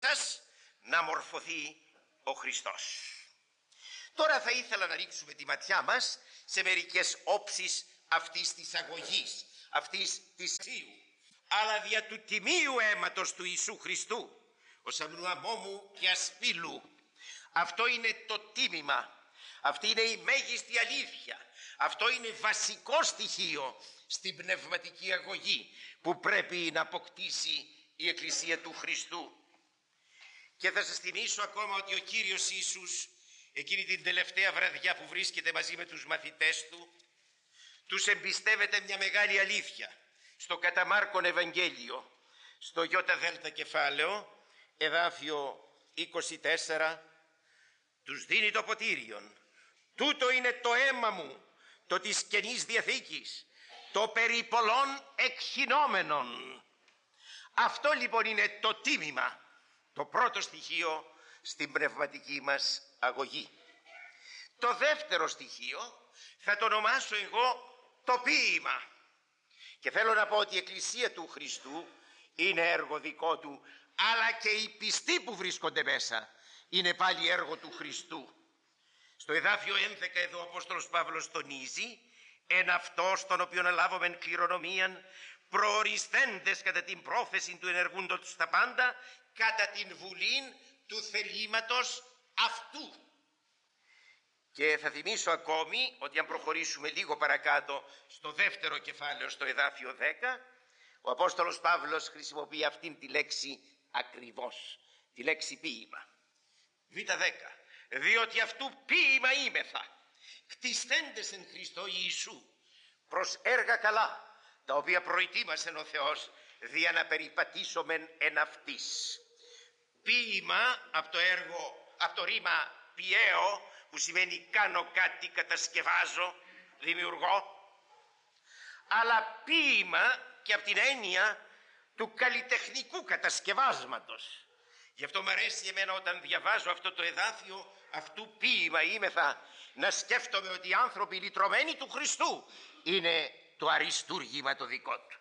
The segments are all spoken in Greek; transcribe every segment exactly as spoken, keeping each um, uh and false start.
σας να μορφωθεί ο Χριστός. Τώρα θα ήθελα να ρίξουμε τη ματιά μας σε μερικές όψεις αυτής της αγωγής, αυτής της Ιου, αλλά δια του τιμίου αίματος του Ιησού Χριστού, ως αμνού αμόμου και ασπίλου. Αυτό είναι το τίμημα, αυτή είναι η μέγιστη αλήθεια, αυτό είναι βασικό στοιχείο στην πνευματική αγωγή που πρέπει να αποκτήσει η Εκκλησία του Χριστού. Και θα σας θυμίσω ακόμα ότι ο Κύριος Ιησούς εκείνη την τελευταία βραδιά που βρίσκεται μαζί με τους μαθητές του, τους εμπιστεύεται μια μεγάλη αλήθεια στο κατά Μάρκον Ευαγγέλιο, στο γιώτα δέλτα κεφάλαιο, εδάφιο είκοσι τέσσερα, τους δίνει το ποτήριον. Τούτο είναι το αίμα μου, το της Καινής Διαθήκης, το περί πολλών εκχυνόμενων. Αυτό λοιπόν είναι το τίμημα, το πρώτο στοιχείο στην πνευματική μας αγωγή. Το δεύτερο στοιχείο θα το ονομάσω εγώ το ποίημα. Και θέλω να πω ότι η Εκκλησία του Χριστού είναι έργο δικό του, αλλά και οι πιστοί που βρίσκονται μέσα είναι πάλι έργο του Χριστού. Στο εδάφιο έντεκα εδώ ο Απόστολος Παύλος τονίζει «Εν αυτός τον οποίον ελάβομεν κληρονομίαν, προοριστέντες κατά την πρόθεση του ενεργούντος τα πάντα, κατά την βουλήν του θελήματος αυτού». Και θα θυμίσω ακόμη ότι αν προχωρήσουμε λίγο παρακάτω στο δεύτερο κεφάλαιο, στο εδάφιο δέκα, ο Απόστολος Παύλος χρησιμοποιεί αυτήν τη λέξη ακριβώς, τη λέξη ποίημα. β δέκα, διότι αυτού ποίημα είμεθα, κτισθέντες εν Χριστώ Ιησού, προς έργα καλά, τα οποία προετοίμασεν ο Θεός, δια να περιπατήσομεν εν αυτής. Ποίημα από το έργο, από το ρήμα πιέω, που σημαίνει κάνω κάτι, κατασκευάζω, δημιουργώ, αλλά ποίημα και από την έννοια του καλλιτεχνικού κατασκευάσματος. Γι' αυτό μου αρέσει εμένα όταν διαβάζω αυτό το εδάφιο, αυτού ποίημα είμεθα, να σκέφτομαι ότι οι άνθρωποι λυτρωμένοι του Χριστού είναι το αριστούργημα το δικό του.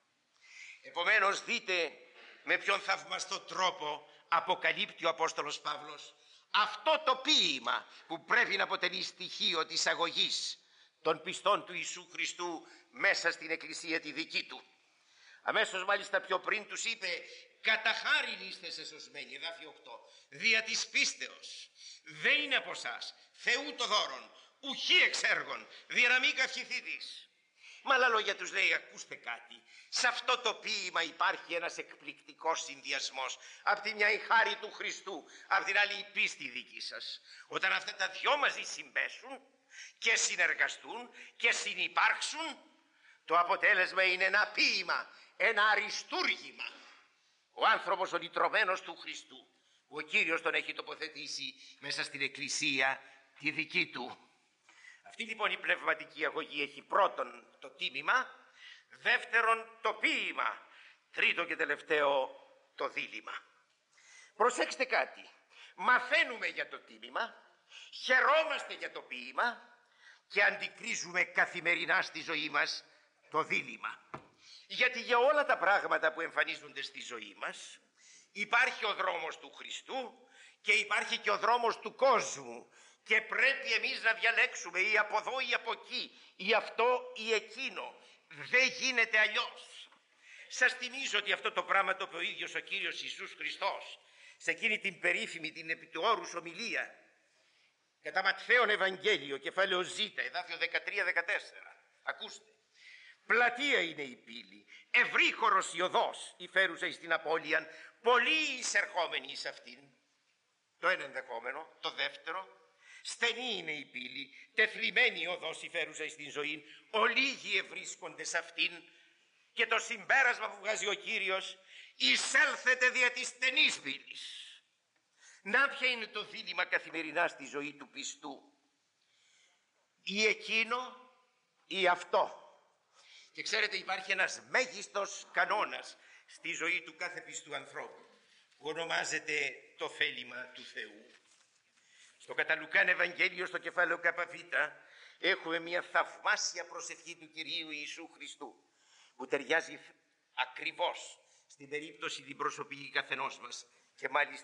Επομένως δείτε με ποιον θαυμαστό τρόπο αποκαλύπτει ο Απόστολος Παύλος αυτό το ποίημα που πρέπει να αποτελεί στοιχείο της αγωγής των πιστών του Ιησού Χριστού μέσα στην Εκκλησία τη δική του. Αμέσως μάλιστα πιο πριν τους είπε «Κατά χάριν είστε σεσωσμένοι», εδάφιο οκτώ, «δια της πίστεως, δεν είναι από εσάς, Θεού το δώρον, ουχή εξ έργων, δια να μην καυχηθείτε». Με άλλα λόγια τους λέει, ακούστε κάτι, σε αυτό το ποίημα υπάρχει ένας εκπληκτικός συνδυασμός. Απ' τη μια η χάρη του Χριστού, απ' την άλλη η πίστη δική σας. Όταν αυτά τα δυο μαζί συμπέσουν και συνεργαστούν και συνυπάρξουν, το αποτέλεσμα είναι ένα ποίημα, ένα αριστούργημα. Ο άνθρωπος ο λυτρωμένος του Χριστού, ο Κύριος τον έχει τοποθετήσει μέσα στην Εκκλησία τη δική του. Αυτή λοιπόν η πνευματική αγωγή έχει πρώτον το τίμημα, δεύτερον το ποίημα, τρίτο και τελευταίο το δίλημα. Προσέξτε κάτι, μαθαίνουμε για το τίμημα, χαιρόμαστε για το ποίημα και αντικρίζουμε καθημερινά στη ζωή μας το δίλημα. Γιατί για όλα τα πράγματα που εμφανίζονται στη ζωή μας υπάρχει ο δρόμος του Χριστού και υπάρχει και ο δρόμος του κόσμου. Και πρέπει εμείς να διαλέξουμε ή από εδώ ή από εκεί, ή αυτό ή εκείνο. Δεν γίνεται αλλιώς. Σας θυμίζω ότι αυτό το πράγμα το είπε ο ίδιος ο Κύριος Ιησούς Χριστός σε εκείνη την περίφημη, την επί του όρους ομιλία κατά Ματθαίον Ευαγγέλιο, κεφάλαιο Ζ, εδάφιο δεκατρία δεκατέσσερα. Ακούστε. Πλατεία είναι η πύλη, ευρύχωρος η οδός, η φέρουσα εις την απώλειαν, πολλοί εισερχόμενοι εις αυτήν. Το ένα ενδεχόμενο. Το δεύτερο, στενή είναι η πύλη, τεθλιμμένη η οδός η φέρουσα εις την ζωή, ολίγοι ευρίσκονται σε αυτήν. Και το συμπέρασμα που βγάζει ο Κύριος, εισέλθετε δια της στενής πύλης. Να ποια είναι το δίλημμα καθημερινά στη ζωή του πιστού, ή εκείνο ή αυτό. Και ξέρετε, υπάρχει ένας μέγιστος κανόνας στη ζωή του κάθε πιστού ανθρώπου που ονομάζεται το θέλημα του Θεού. Στο κατά Λουκάν Ευαγγέλιο, στο κεφάλαιο Κ Β, έχουμε μια θαυμάσια προσευχή του Κυρίου Ιησού Χριστού που ταιριάζει ακριβώς στην περίπτωση την προσωπική καθενός μας και μάλιστα